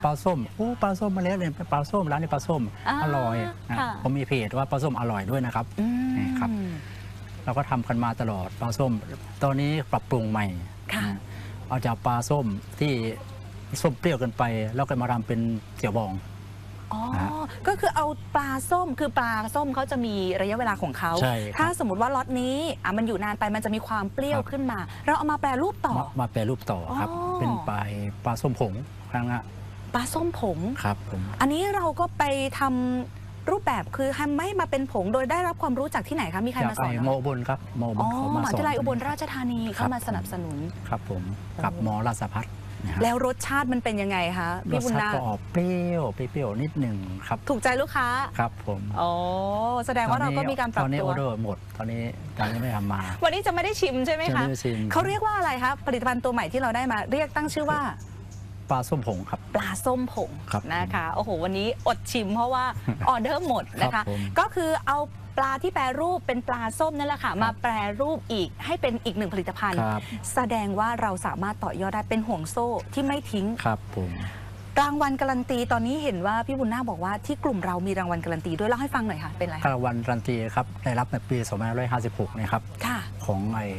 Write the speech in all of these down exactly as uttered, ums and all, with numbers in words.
ปลาส้มโอ้ปลาส้มมาแล้วเลยปลาส้มร้านนี้ปลาส้มอร่อยนะผมมีเพจว่าปลาส้มอร่อยด้วยนะครับนี่ครับเราก็ทำกันมาตลอดปลาส้มตอนนี้ปรับปรุงใหม่เอาจากปลาส้มที่ส้มเปรี้ยวเกินไปแล้วก็มาทำเป็นเจียวบองอ๋อก็คือเอาปลาส้มคือปลาส้มเขาจะมีระยะเวลาของเขาถ้าสมมติว่าล็อตนี้อ่ะมันอยู่นานไปมันจะมีความเปรี้ยวขึ้นมาเราเอามาแปรรูปต่อมาแปรรูปต่อครับเป็นปลาปลาส้มผงครั้งละปลาส้มผงครับผมอันนี้เราก็ไปทำรูปแบบคือทำไม่มาเป็นผงโดยได้รับความรู้จากที่ไหนคะมีใครมาสอนโมอุบลครับโมอุบลเขามาสอนมหาวิทยาลัยอุบลราชธานีเข้ามาสนับสนุนครับผมกับหมอราชภัฏแล้วรสชาติมันเป็นยังไงคะพี่บุญนาก็ออกเปรี้ยวเปรี้ยวนิดหนึ่งครับถูกใจลูกค้าครับผมอ๋อแสดงว่าเราก็มีการปรับตัวตอนนี้ออเดอร์หมดตอนนี้ตอนนี้ไม่ทำมาวันนี้จะไม่ได้ชิมใช่ไหมคะเขาเรียกว่าอะไรครับผลิตภัณฑ์ตัวใหม่ที่เราได้มาเรียกตั้งชื่อว่าปลาส้มผงครับปลาส้มผงนะคะโอ้โหวันนี้อดชิมเพราะว่าออเดอร์หมดนะคะก็คือเอาปลาที่แปรรูปเป็นปลาส้มนั่นแหละค่ะมาแปรรูปอีกให้เป็นอีกหนึ่งผลิตภัณฑ์แสดงว่าเราสามารถต่อยอดได้เป็นห่วงโซ่ที่ไม่ทิ้งครับผมรางวัลการันตีตอนนี้เห็นว่าพี่บุญนาบอกว่าที่กลุ่มเรามีรางวัลการันตีด้วยเล่าให้ฟังหน่อยค่ะเป็นอะไรรางวัลการันตีครับได้รับในปีสองพันห้าร้อยห้าสิบหกนะครับของไอ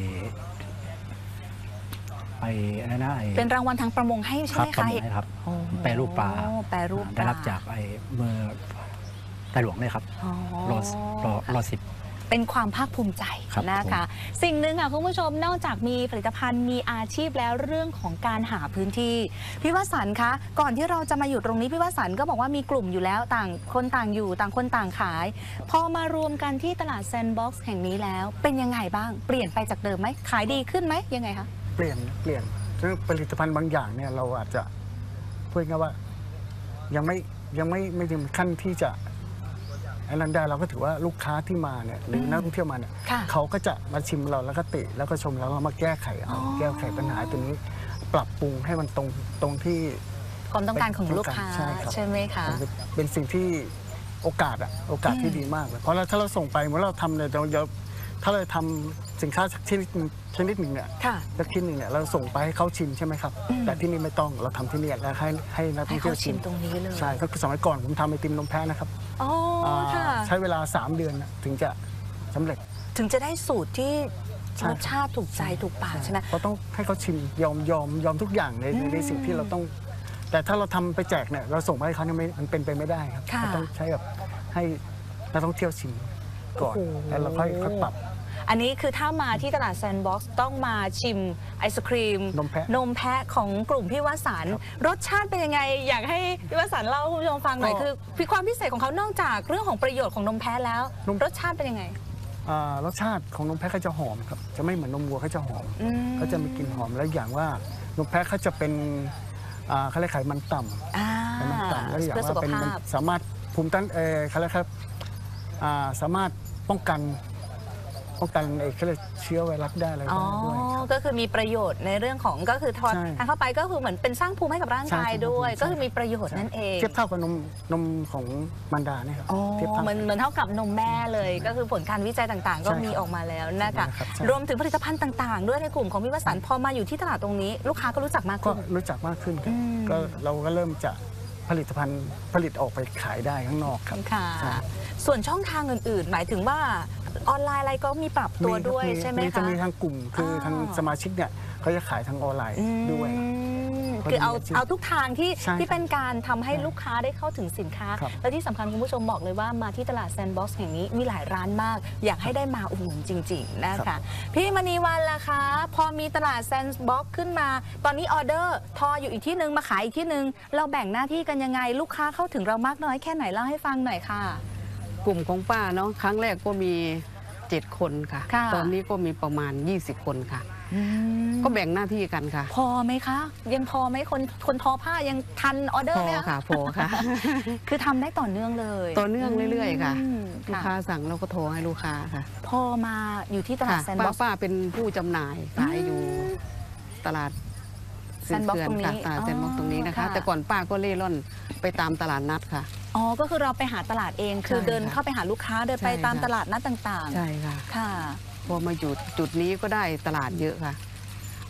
ไอ้อะไรนะเป็นรางวัลทางประมงให้ใช่ไหมคะครับแปรรูปปลาแปรรูปได้รับจากไอ้เมื่อได้หลวงเลยครับรอรอรอสิบเป็นความภาคภูมิใจนะคะสิ่งหนึ่งค่ะคุณผู้ชมนอกจากมีผลิตภัณฑ์มีอาชีพแล้วเรื่องของการหาพื้นที่พี่วสันต์คะก่อนที่เราจะมาอยู่ตรงนี้พี่วสันต์ก็บอกว่ามีกลุ่มอยู่แล้วต่างคนต่างอยู่ต่างคนต่างขายพอมารวมกันที่ตลาดแซนด์บ็อกซ์แห่งนี้แล้วเป็นยังไงบ้างเปลี่ยนไปจากเดิมไหมขายดีขึ้นไหมยังไงคะเปลี่ยนเปลี่ยนซึ่งผลิตภัณฑ์บางอย่างเนี่ยเราอาจจะพูดง่ายว่ายังไม่ยังไม่ไม่ถึงขั้นที่จะอันนั้นได้เราก็ถือว่าลูกค้าที่มาเนี่ยหรือนักท่องเที่ยวมาเนี่ยเขาก็จะมาชิมเราแล้วก็ติแล้วก็ชมแล้วเรามาแก้ไขเอาแก้ไขปัญหาตัวนี้ปรับปรุงให้มันตรงตรงที่ความต้องการของลูกค้าใช่ไหมคะเป็นสิ่งที่โอกาสอะโอกาสที่ดีมากเลยเพราะถ้าเราส่งไปเมื่อเราทำเนี่ยเราถ้าเราทำสินค้าชนิดชนิดหนึ่งเนี่ยสักชิ้นหนึ่งเนี่ยเราส่งไปให้เขาชิมใช่ไหมครับแต่ที่นี่ไม่ต้องเราทำที่นี่แล้วให้ให้นักท่องเที่ยวชิมตรงนี้เลยใช่ก็คือสมัยก่อนผมทำไอติมนมแพะนะครับใช้เวลาสามเดือนถึงจะสำเร็จถึงจะได้สูตรที่รสชาติถูกใจถูกปากใช่ไหมเราต้องให้เขาชิมยอมยอมยอมทุกอย่างในในสิ่งที่เราต้องแต่ถ้าเราทำไปแจกเนี่ยเราส่งไปให้เขาเนี่ยมันเป็นไปไม่ได้ครับเราต้องใช้แบบให้นักท่องเที่ยวชิมก่อนแล้วเราค่อยค่อยปรับอันนี้คือถ้ามาที่ตลาดแซนด์บ็อกซ์ต้องมาชิมไอศครีมนมแพะนมแพะของกลุ่มพี่วสันต์รสชาติเป็นยังไงอยากให้พี่วสันต์เล่าให้คุณผู้ชมฟังหน่อยคือความพิเศษของเขานอกจากเรื่องของประโยชน์ของนมแพะแล้วรสชาติเป็นยังไงรสชาติของนมแพะเขาจะหอมครับจะไม่เหมือนนมวัวเขาจะหอมเขาจะมีกลิ่นหอมและอย่างว่านมแพะเขาจะเป็นเขาเรียกไขมันต่ำไขมันต่ำแล้วอย่างว่าเป็นสามารถภูมิต้านเขาเรียกครับสามารถป้องกันป้องกันไอ้เชื้อไวรัสได้อะไรด้วยก็คือมีประโยชน์ในเรื่องของก็คือทานทานเข้าไปก็คือเหมือนเป็นสร้างภูมิให้กับร่างกายด้วยก็คือมีประโยชน์นั่นเองเทียบเท่ากับนมนมของมารดาเนี่ยครับเหมือนเหมือนเท่ากับนมแม่เลยก็คือผลการวิจัยต่างๆก็มีออกมาแล้วนะคะรวมถึงผลิตภัณฑ์ต่างๆด้วยในกลุ่มของพี่วสันต์พอมาอยู่ที่ตลาดตรงนี้ลูกค้าก็รู้จักมากขึ้นก็รู้จักมากขึ้นก็เราก็เริ่มจะผลิตภัณฑ์ผลิตออกไปขายได้ข้างนอกครับค่ะส่วนช่องทางอื่นๆหมายถึงว่าออนไลน์อะไรก็มีปรับตัวด้วยใช่ไหมคะจะมีทางกลุ่มคือทางสมาชิกเนี่ยเขาจะขายทางออนไลน์ด้วยคือเอาเอาทุกทางที่ที่เป็นการทำให้ลูกค้าได้เข้าถึงสินค้าและที่สำคัญคุณผู้ชมบอกเลยว่ามาที่ตลาดแซนด์บ็อกซ์แห่งนี้มีหลายร้านมากอยากให้ได้มาอุดหนุนจริงๆนะคะพี่มณีวรรณล่ะคะพอมีตลาดแซนด์บ็อกซ์ขึ้นมาตอนนี้ออเดอร์ทออยู่อีกที่นึงมาขายอีกที่นึงเราแบ่งหน้าที่กันยังไงลูกค้าเข้าถึงเรามากน้อยแค่ไหนเล่าให้ฟังหน่อยค่ะกลุ่มของป้าเนาะครั้งแรกก็มีเจ็ดคนค่ะตอนนี้ก็มีประมาณยี่สิบคนค่ะก็แบ่งหน้าที่กันค่ะพอไหมคะยังพอไหมคนคนทอผ้ายังทันออเดอร์ไหมคะพอค่ะคือทำได้ต่อเนื่องเลยต่อเนื่องเรื่อยๆค่ะลูกค้าสั่งเราก็โทรให้ลูกค้าค่ะพอมาอยู่ที่ตลาดแซนด์บ็อกซ์ป้าเป็นผู้จำหน่ายขายอยู่ตลาดแซนด์บ็อกซ์ตรงนี้แซนด์บ็อกซ์ตรงนี้นะคะแต่ก่อนป้าก็เล่ร่อนไปตามตลาดนัดค่ะอ๋อก็คือเราไปหาตลาดเองคือเดินเข้าไปหาลูกค้าเดินไปตามตลาดนัดต่างๆใช่ค่ะค่ะพอมาอยู่จุดนี้ก็ได้ตลาดเยอะค่ะ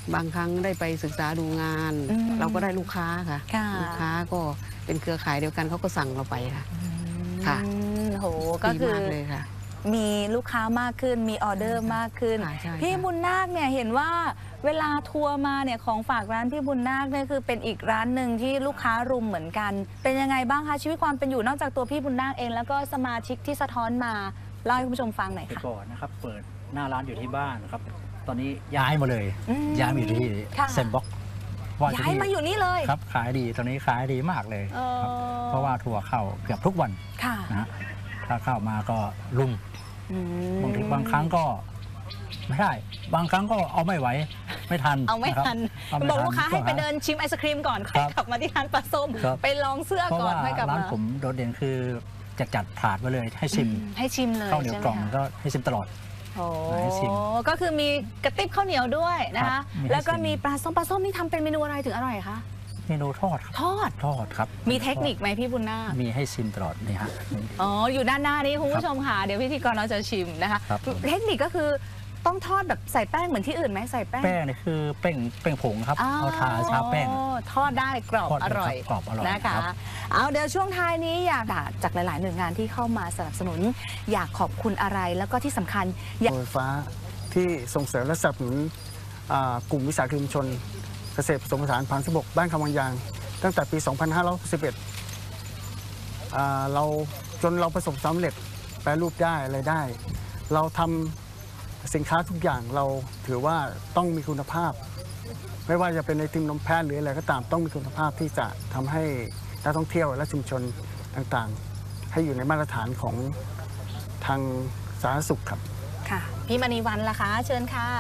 บางครั้งได้ไปศึกษาดูงาน เราก็ได้ลูกค้าค่ะลูกค้าก็เป็นเครือข่ายเดียวกันเขาก็สั่งเราไปค่ะค่ะโหก็คือเลยค่ะมีลูกค้ามากขึ้นมีออเดอร์มากขึ้นพี่บุญนาคเนี่ยเห็นว่าเวลาทัวร์มาเนี่ยของฝากร้านพี่บุญนาคเนี่ยคือเป็นอีกร้านหนึ่งที่ลูกค้ารุมเหมือนกันเป็นยังไงบ้างคะชีวิตความเป็นอยู่นอกจากตัวพี่บุญนาคเองแล้วก็สมาชิกที่สะท้อนมาเล่าให้คุณผู้ชมฟังหน่อยค่ะก่อนนะครับเปิดหน้าร้านอยู่ที่บ้านครับตอนนี้ย้ายมาเลยย้ายมาอยู่ที่เซนบ็อกย้ายมาอยู่นี่เลยครับขายดีตอนนี้ขายดีมากเลยเพราะว่าทัวร์เข้าเกือบทุกวันนะถ้าเข้ามาก็รุมบางทีบางครั้งก็ไม่ได้บางครั้งก็เอาไม่ไหวไม่ทันเอาไม่ทันบอกลูกค้าให้ไปเดินชิมไอศครีมก่อนค่อยกลับมาที่ร้านปลาส้มไปลองเสื้อก่อนค่อยกลับมาร้านผมโดดเด่นคือจะจัดถาดไว้เลยให้ชิมให้ชิมเลยข้าวเหนียวกล่องก็ให้ชิมตลอดโอ้ก็คือมีกระติบข้าวเหนียวด้วยนะคะแล้วก็มีปลาส้มปลาส้มนี่ทำเป็นเมนูอะไรถึงอร่อยคะเมนูทอดทอดทอดครับมีเทคนิคไหมพี่บุญนาคมีให้ชิมตลอดนี่ฮะอ๋ออยู่ด้านหน้านี้คุณผู้ชมค่ะเดี๋ยวพิธีกรเราจะชิมนะคะเทคนิคก็คือต้องทอดแบบใส่แป้งเหมือนที่อื่นไหมใส่แป้งแป้งนี่คือแป้งแป้งผงครับเอาทาชาแป้งทอดได้กรอบอร่อยกรอบอร่อยนะคะเอาเดี๋ยวช่วงท้ายนี้อยากจากหลายๆหน่วยงานที่เข้ามาสนับสนุนอยากขอบคุณอะไรแล้วก็ที่สำคัญอยากไฟฟ้าที่ส่งเสริมและสนับสนุนกลุ่มวิสาหกิจชุมชนเกษตรผสมผสานผ่านสบกบ้านคำวังยางตั้งแต่ปี สองพันห้าร้อยหกสิบเอ็ด เราจนเราประสบความสำเร็จแปรรูปได้อะไรได้เราทำสินค้าทุกอย่างเราถือว่าต้องมีคุณภาพไม่ว่าจะเป็นไอติมนมแพะหรืออะไรก็ตามต้องมีคุณภาพที่จะทำให้นักท่องเที่ยวและชุมชนต่างๆให้อยู่ในมาตรฐานของทางสาธารณสุขครับค่ะพี่มณีวรรณล่ะคะเชิญค่ะ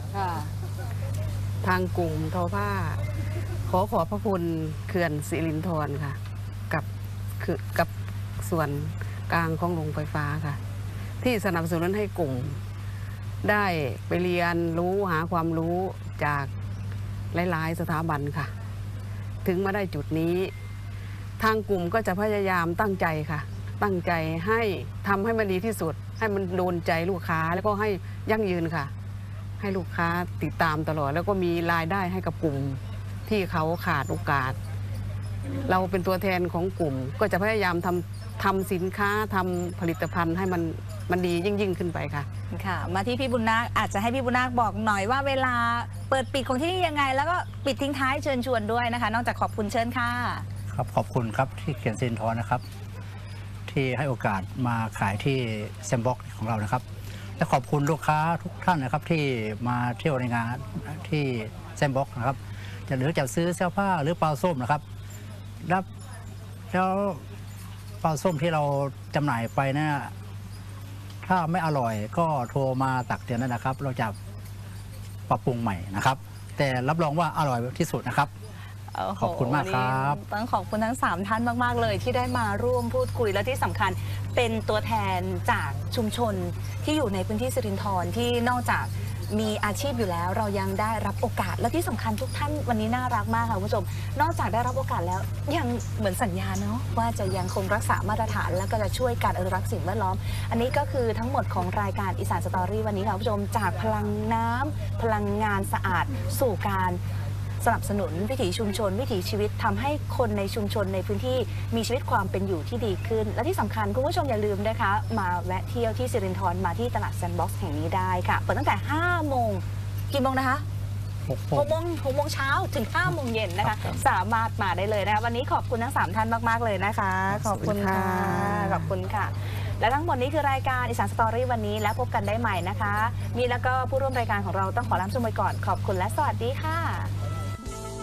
ทางกลุ่มทอผ้าขอขอบพระคุณเขื่อนสิรินธรค่ะกับคือกับส่วนกลางของโรงไฟฟ้าค่ะที่สนับสนุนให้กลุ่มได้ไปเรียนรู้หาความรู้จากหลายๆสถาบันค่ะถึงมาได้จุดนี้ทางกลุ่มก็จะพยายามตั้งใจค่ะตั้งใจให้ทำให้มันดีที่สุดให้มันโดนใจลูกค้าแล้วก็ให้ยั่งยืนค่ะให้ลูกค้าติดตามตลอดแล้วก็มีรายได้ให้กับกลุ่มที่เขาขาดโอกาสเราเป็นตัวแทนของกลุ่มก็จะพยายามทำทำสินค้าทำผลิตภัณฑ์ให้มันมันดียิ่งยิ่งขึ้นไปค่ะค่ะมาที่พี่บุญนาคอาจจะให้พี่บุญนาคบอกหน่อยว่าเวลาเปิดปิดของที่นี่ยังไงแล้วก็ปิดทิ้งท้ายเชิญชวนด้วยนะคะนอกจากขอบคุณเชิญค่ะครับขอบคุณครับที่เขียนเซนทอนนะครับที่ให้โอกาสมาขายที่แซมบ็อกของเรานะครับและขอบคุณลูกค้าทุกท่านนะครับที่มาเที่ยวในงานที่แซมบ็อกนะครับจะหรือจะซื้อเสื้อผ้าหรือปลาส้มนะครับแล้วแล้วปลาส้มที่เราจำหน่ายไปนะถ้าไม่อร่อยก็โทรมาตักเตือนนะครับเราจะปรับปรุงใหม่นะครับแต่รับรองว่าอร่อยที่สุดนะครับขอบคุณมากครับต้องขอบคุณทั้งสามท่านมากๆเลยที่ได้มาร่วมพูดคุยและที่สำคัญเป็นตัวแทนจากชุมชนที่อยู่ในพื้นที่สิรินธรที่นอกจากมีอาชีพอยู่แล้วเรายังได้รับโอกาสและที่สำคัญทุกท่านวันนี้น่ารักมากค่ะคุณผู้ชมนอกจากได้รับโอกาสแล้วยังเหมือนสัญญาเนาะว่าจะยังคงรักษามาตรฐานและก็จะช่วยการอนุรักษ์สิ่งแวดล้อมอันนี้ก็คือทั้งหมดของรายการอีสานสตอรี่วันนี้ค่ะคุณผู้ชมจากพลังน้ำพลังงานสะอาดสู่การสนับสนุนวิถีชุมชนวิถีชีวิตทำให้คนในชุมชนในพื้นที่มีชีวิตความเป็นอยู่ที่ดีขึ้นและที่สำคัญคุณผู้ชมอย่าลืมนะคะมาแวะเที่ยวที่สิรินธรมาที่ตลาดแซนด์บ็อกซ์แห่งนี้ได้ค่ะเปิดตั้งแต่ห้าโมงกี่โมงนะคะหกโมงหกโมงเช้าถึงห้าโมงเย็นนะคะสามารถมาได้เลยนะคะวันนี้ขอบคุณทั้งสามท่านมากๆเลยนะคะขอบคุณค่ะขอบคุณค่ะและทั้งหมดนี้คือรายการอีสานสตอรี่วันนี้แล้วพบกันได้ใหม่นะคะนี่แล้วก็ผู้ร่วมรายการของเราต้องขอลาไปก่อนขอบคุณและสวัสดีค่ะ